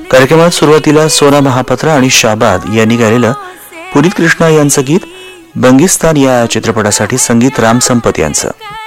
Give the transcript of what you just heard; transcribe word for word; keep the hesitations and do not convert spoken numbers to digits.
कार्यक्रमात सुरुवातीला सोना महापात्रा आणि शाबाद यांनी गायलेलं पुनीत कृष्णा यांचं गीत बंगिस्तान या चित्रपटासाठी संगीत राम संपत यांचं.